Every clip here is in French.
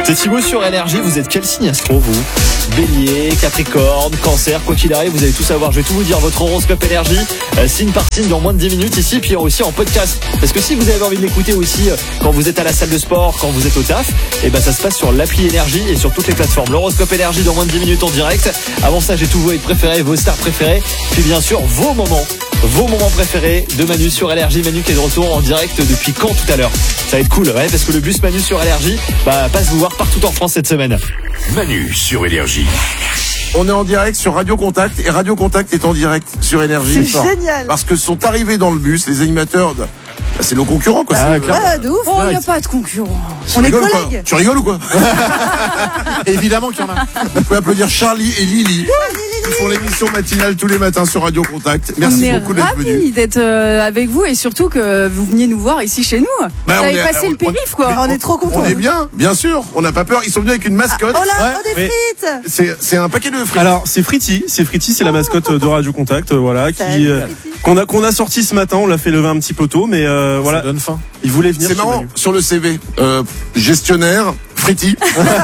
C'est Thibaut sur Énergie. Vous êtes quel signe astro, vous? Bélier, Capricorne, Cancer, quoi qu'il arrive, vous allez tout savoir. Je vais tout vous dire, votre horoscope Énergie, signe par signe dans moins de 10 minutes ici, puis aussi en podcast. Parce que si vous avez envie de l'écouter aussi quand vous êtes à la salle de sport, quand vous êtes au taf, et ben ça se passe sur l'appli Énergie et sur toutes les plateformes. L'horoscope Énergie dans moins de 10 minutes en direct. Avant ça, j'ai tous vos hits préférés, vos stars préférées, puis bien sûr vos moments préférés de Manu sur Énergie. Manu qui est de retour en direct depuis quand tout à l'heure? Ça va être cool, ouais, parce que le bus Manu sur Énergie passe vous voir partout en France cette semaine. Manu sur Énergie. On est en direct sur Radio Contact et Radio Contact est en direct sur Énergie. C'est génial. Parce que sont arrivés dans le bus les animateurs c'est nos concurrents, quoi. Ouais, de ouf. Oh, il n'y a pas de concurrence. On est Rigoles, collègues. quoi. Tu rigoles ou quoi? Évidemment qu'il y en a. Vous pouvez applaudir Charlie et Lily. Ils font l'émission matinale tous les matins sur Radio Contact. Merci beaucoup On est d'être venus. ravis d'être avec vous et surtout que vous veniez nous voir ici chez nous. Vous avez passé le périph', quoi. On est trop contents. On est bien sûr. On n'a pas peur. Ils sont venus avec une mascotte. Oh là, Ouais, des mais- frites. C'est un paquet de frites. Alors c'est Fritty, c'est la mascotte de Radio Contact, voilà, qui qu'on a sorti ce matin. On l'a fait lever un petit peu tôt, mais voilà. Ça donne faim. Il voulait venir. C'est marrant, sur le CV, gestionnaire, Fritty.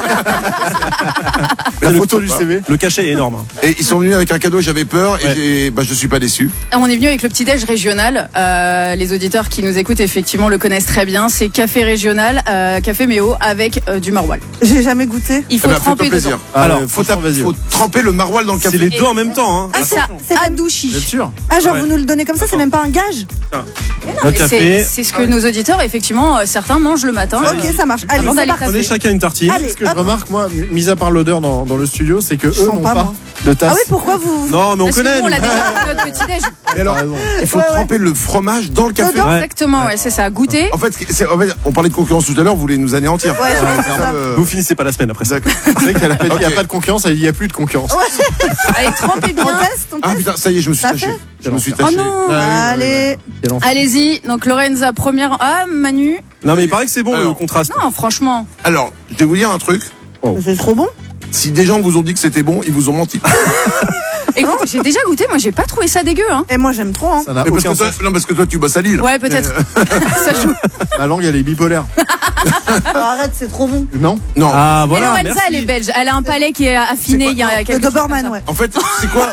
La photo du CV. Le cachet est énorme. Et ils sont venus avec un cadeau, j'avais peur, et je suis pas déçu. On est venu avec le petit-déj régional. Les auditeurs qui nous écoutent, effectivement, le connaissent très bien. C'est café régional, café Méo avec du maroilles. J'ai jamais goûté. Il faut Fais-toi tremper plaisir. dedans. Alors, faut tremper le maroilles dans le café. C'est les deux en même temps, hein. Ah, Ça adouchit. sûr. Ah, genre Ouais. vous nous le donnez comme ça, c'est même pas un gage. Le café. C'est ce que nos auditeurs, effectivement, certains mangent le matin. Ok, ça marche. Allez, Avant c'est d'aller parti. Prenez chacun une tartine. Allez, Ce que je hop. remarque, moi, mis à part l'odeur dans le studio, c'est que eux sens n'ont pas, pas moi. de tasse. Ah oui, pourquoi vous... Non, mais on Parce que connaît. nous, on nous. l'a déjà fait notre petit-déj. Et alors, il faut tremper le fromage dans le café. Dedans. Ouais. Exactement, ouais, c'est ça. Goûter. En fait, on parlait de concurrence tout à l'heure, vous voulez nous anéantir. Ouais, c'est ça. Vous finissez pas la semaine après ça. D'accord. C'est vrai qu'elle a dit, il n'y a Ok. pas de concurrence, elle dit, il n'y a plus de concurrence. Allez, trempez bien. On teste, on Ah teste. putain, ça y est, je me suis Ça taché. fait Je me suis Oh taché. non. Allez. Allez-y. Donc, Lorenza, première. Ah, Manu. Non, mais il paraît que c'est bon Alors. le contraste. Non, franchement. Alors, je vais vous dire un truc. C'est trop bon. Si des gens vous ont dit que c'était bon, ils vous ont menti. Écoute, j'ai déjà goûté. Moi, j'ai pas trouvé ça dégueu, hein. Et moi, j'aime trop. Hein. Ça n'a Mais parce aucun que toi, sens. non, parce que toi, tu bosses à Lille. Ouais, peut-être. Ça joue. Ma langue, elle est bipolaire. Arrête, c'est trop bon. Non? Non. Ah Mais voilà. Lorenza, Merci. elle est belge. Elle a un palais qui est affiné il y a Le quelques Doberman, ouais. En fait, c'est quoi?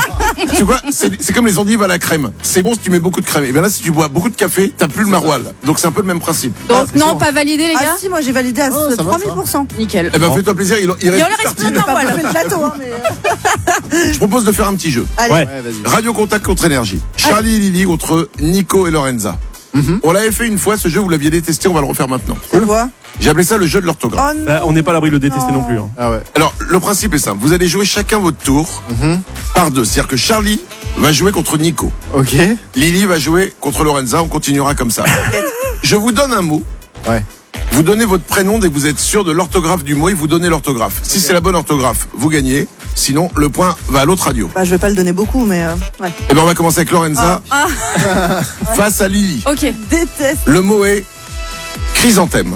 C'est comme les endives à la crème. C'est bon si tu mets beaucoup de crème. Et bien là, si tu bois beaucoup de café, t'as plus le maroilles. Donc c'est un peu le même principe. Donc, non, pas validé, les Ah gars. si, moi j'ai validé à ça va, 3000%. Nickel. Eh ben, fais-toi plaisir, il Il reste en une reste tartine. plein. Pas Voilà. bouffé le plateau, hein, mais... Je propose de faire un petit jeu. Allez. Ouais. Vas-y. Radio Contact contre Énergie. Charlie et Lily contre Nico et Lorenza. On l'avait fait une fois, ce jeu, vous l'aviez détesté, on va le refaire maintenant. C'est quoi? J'ai appelé ça le jeu de l'orthographe. Oh non. Là, on n'est pas à l'abri de le détester non plus. Hein. Ah ouais. Alors, le principe est simple. Vous allez jouer chacun votre tour par deux. C'est-à-dire que Charlie va jouer contre Nico. Ok. Lily va jouer contre Lorenza. On continuera comme ça. Je vous donne un mot. Ouais. Vous donnez votre prénom dès que vous êtes sûr de l'orthographe du mot et vous donnez l'orthographe. Si c'est la bonne orthographe, vous gagnez. Sinon, le point va à l'autre radio. Bah, je vais pas le donner beaucoup, mais ouais. Et ben, on va commencer avec Lorenza face à Lily. Ok. Déteste. Le mot est chrysanthème.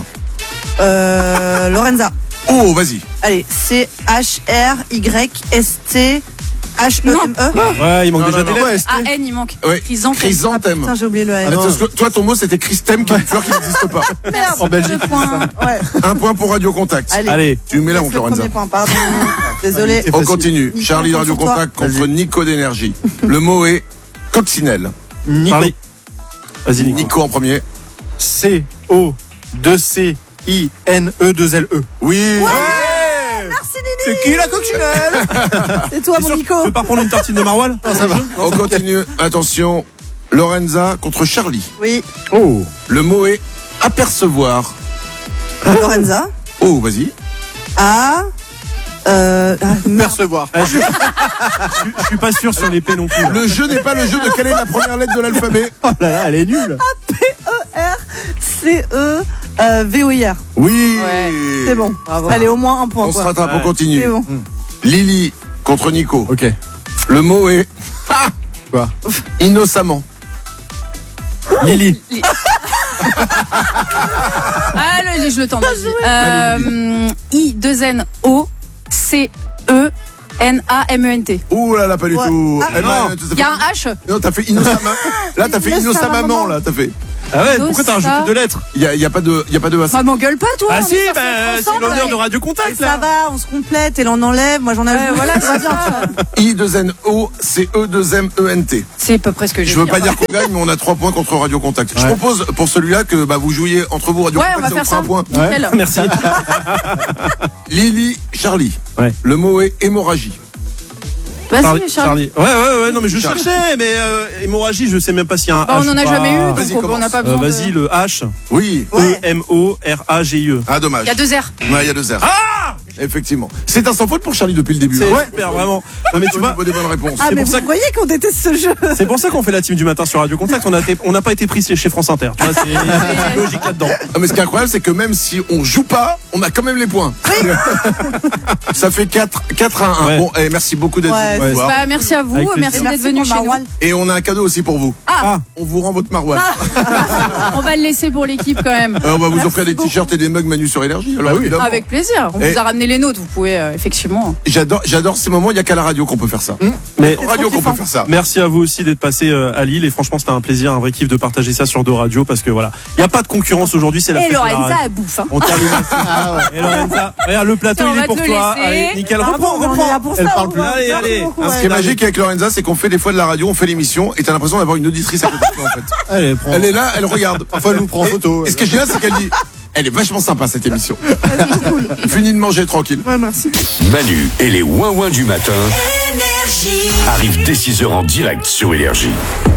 Lorenza. Oh, vas-y. Allez, C-H-R-Y-S-T-H-E-M-E. Ouais, il manque déjà des lettres. A-N, il manque. Ouais. Chrysanthème. Chrysanthème. Putain, j'ai oublié le Ah, N. parce que toi, ton mot, c'était Christème, qui est une fleur qui n'existe pas. Merde. En Belgique. 2 points. Ouais. Un point pour Radio Contact. Allez. Tu me mets la Laisse honte, le Lorenza. premier point, pardon. Désolé. On continue. Nico, Charlie de Radio concentre-toi. Contact contre Vas-y. Nico d'énergie. Le mot est coccinelle. Nico. Charlie. Vas-y, Nico. Nico en premier. C-O-2-C-I-N-E-2-L-E. Oui. Merci, Nini. C'est qui la coccinelle? C'est toi, mon Tu Nico. peux pas prendre une tartine de maroilles? Ça va. On continue. Attention. Lorenza contre Charlie. Oui. Oh. Le mot est apercevoir. Lorenza. Oh, vas-y. A. Merde. Percevoir. Je suis pas sûr sur les P non plus. Le jeu n'est pas le jeu de quelle est la première lettre de l'alphabet. Oh là là, elle est nulle. C-E-V-O-I-R. Oui. Ouais. C'est bon. Allez, au moins un point. On se quoi. rattrape, on Ouais. continue. C'est bon. Lily contre Nico. Ok. Le mot est Quoi? innocemment. Lily. Allez, je le tente. I-2-N-O-C-E-N-A-M-E-N-T. Ouh là là, pas du Ouais. tout. Ah, Eh ben, non. t'as Il y a fait- un H. Non, t'as fait innocemment. Là, t'as fait innocemment, là, t'as fait. Ah ouais, Dos, pourquoi t'as ça. rajouté 2 lettres? Il y a pas de Bah, m'engueule pas, toi. Ah on si, est bah, sortis c'est ensemble, l'honneur de ouais. Radio Contact, Ça là. va, on se complète et l'on enlève. Moi, j'en ai. Voilà, ça va bien. I2NO, c'est E2MENT. C'est à peu près ce que j'ai Je veux pas dire qu'on gagne, mais on a 3 points contre Radio Contact. Je propose pour celui-là que vous jouiez entre vous Radio Ouais, on Contact, va ça faire vous fera ça. un point. Nickel. Merci. Lily, Charlie. Ouais. Le mot est hémorragie. Vas-y, Charlie. Ouais, non, mais je Charlie. cherchais, mais hémorragie, je sais même pas s'il y a un Bah, H. on en a ou pas. jamais eu, Vas-y, donc on commence. n'a pas besoin. Vas-y, le H. Oui. E-M-O-R-A-G-I-E. Ah, dommage. Il y a 2 R. Ouais, il y a 2 R. Ah! Effectivement. C'est un sans faute pour Charlie depuis le début. C'est hein. super, vraiment. Non, mais tu vois, Des bonnes réponses. Ah, c'est mais pour ça vous voyez qu'on déteste ce jeu. c'est pour ça qu'on fait la team du matin sur Radio Contact. On n'a pas été pris chez France Inter. Tu vois, c'est logique là-dedans. Ah, mais ce qui est incroyable, c'est que même si on joue pas, on a quand même les points. Ça fait 4 à 1. Ouais. Bon, merci beaucoup d'être Ouais, venu nous voir. Bah, merci à vous, Avec plaisir. merci d'être venu chez nous. Et on a un cadeau aussi pour vous. Ah. On vous rend votre maroilles. On va le laisser pour l'équipe quand même. On va vous offrir des t-shirts et des mugs Manu sur Énergie. Alors, évidemment. Avec plaisir. On Et- vous a ramené les nôtres, vous pouvez effectivement. J'adore ces moments, il n'y a qu'à la radio qu'on peut faire ça. Mais En radio qu'on peut faire ça. merci à vous aussi d'être passé à Lille. Et franchement, c'était un plaisir, un vrai kiff de partager ça sur 2 radios parce que voilà, il n'y a pas de concurrence aujourd'hui, c'est la Et fête de la Lorenza, radio. elle bouffe. Hein. On termine là-dessus. Et Lorenza, regarde le plateau, On il va est pour te toi. laisser. Allez, nickel, Bravo, reprends, on est là reprends. pour Elle ça, parle on plus. va. Allez, Merci allez. beaucoup, Un Ce qui est ouais. magique avec Lorenza, c'est qu'on fait des fois de la radio, on fait l'émission et t'as l'impression d'avoir une auditrice à côté de toi en fait. Allez, prends. Elle est là, elle regarde. Parfois, elle nous prend en photo. Et ce qui est génial, c'est qu'elle dit elle est vachement sympa cette émission. Fini de manger tranquille. Ouais, merci. Manu et les ouin-ouin du matin arrivent dès 6h en direct sur Énergie.